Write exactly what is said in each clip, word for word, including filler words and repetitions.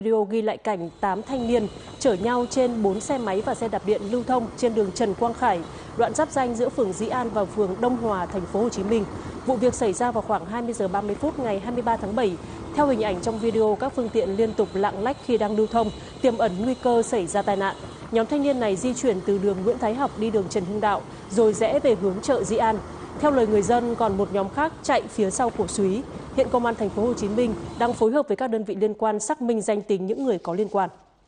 Video ghi lại cảnh tám thanh niên chở nhau trên bốn xe máy và xe đạp điện lưu thông trên đường Trần Quang Khải, đoạn giáp ranh giữa phường Dĩ An và phường Đông Hòa, thành phố Hồ Chí Minh. Vụ việc xảy ra vào khoảng hai mươi giờ ba mươi phút ngày hai mươi ba tháng bảy. Theo hình ảnh trong video, các phương tiện liên tục lạng lách khi đang lưu thông, tiềm ẩn nguy cơ xảy ra tai nạn. Nhóm thanh niên này di chuyển từ đường Nguyễn Thái Học đi đường Trần Hưng Đạo, rồi rẽ về hướng chợ Dĩ An. Theo lời người dân, còn một nhóm khác chạy phía sau cổ súy. Hiện Công an thành phố Hồ Chí Minh đang phối hợp với các đơn vị liên quan xác minh danh tính những người có liên quan.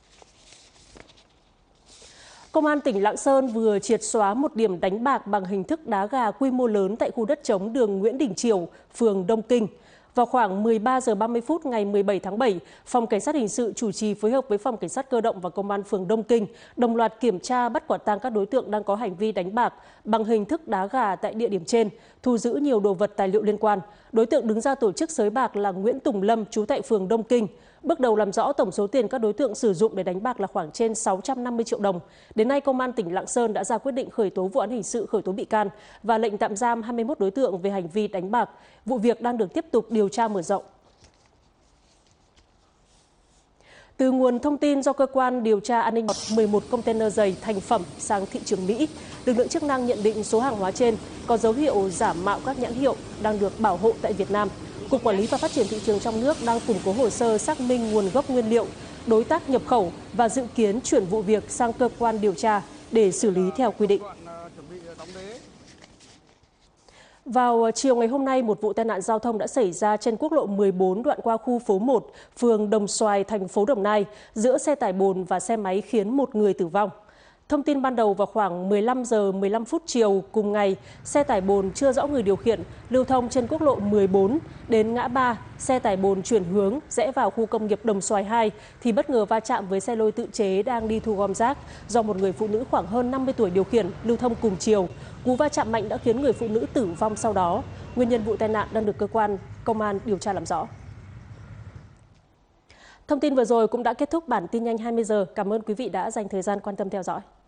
Công an tỉnh Lạng Sơn vừa triệt xóa một điểm đánh bạc bằng hình thức đá gà quy mô lớn tại khu đất trống đường Nguyễn Đình Chiểu, phường Đông Kinh. Vào khoảng mười ba giờ ba mươi phút ngày mười bảy tháng bảy, Phòng Cảnh sát Hình sự chủ trì phối hợp với Phòng Cảnh sát Cơ động và Công an phường Đông Kinh đồng loạt kiểm tra bắt quả tang các đối tượng đang có hành vi đánh bạc bằng hình thức đá gà tại địa điểm trên, thu giữ nhiều đồ vật tài liệu liên quan. Đối tượng đứng ra tổ chức sới bạc là Nguyễn Tùng Lâm, trú tại phường Đông Kinh. Bước đầu làm rõ tổng số tiền các đối tượng sử dụng để đánh bạc là khoảng trên sáu trăm năm mươi triệu đồng. Đến nay, Công an tỉnh Lạng Sơn đã ra quyết định khởi tố vụ án hình sự, khởi tố bị can và lệnh tạm giam hai mươi mốt đối tượng về hành vi đánh bạc. Vụ việc đang được tiếp tục điều tra mở rộng. Từ nguồn thông tin do cơ quan điều tra an ninh mười một container giày thành phẩm sang thị trường Mỹ, lực lượng chức năng nhận định số hàng hóa trên có dấu hiệu giả mạo các nhãn hiệu đang được bảo hộ tại Việt Nam. Cục Quản lý và Phát triển thị trường trong nước đang củng cố hồ sơ xác minh nguồn gốc nguyên liệu, đối tác nhập khẩu và dự kiến chuyển vụ việc sang cơ quan điều tra để xử lý theo quy định. Vào chiều ngày hôm nay, một vụ tai nạn giao thông đã xảy ra trên quốc lộ mười bốn đoạn qua khu phố một, phường Đồng Xoài, thành phố Đồng Nai, giữa xe tải bồn và xe máy khiến một người tử vong. Thông tin ban đầu vào khoảng mười lăm giờ mười lăm phút chiều cùng ngày, xe tải bồn chưa rõ người điều khiển lưu thông trên quốc lộ mười bốn đến ngã ba, xe tải bồn chuyển hướng rẽ vào khu công nghiệp Đồng Xoài hai thì bất ngờ va chạm với xe lôi tự chế đang đi thu gom rác do một người phụ nữ khoảng hơn năm mươi tuổi điều khiển lưu thông cùng chiều. Cú va chạm mạnh đã khiến người phụ nữ tử vong sau đó. Nguyên nhân vụ tai nạn đang được cơ quan công an điều tra làm rõ. Thông tin vừa rồi cũng đã kết thúc bản tin nhanh hai mươi giờ. Cảm ơn quý vị đã dành thời gian quan tâm theo dõi.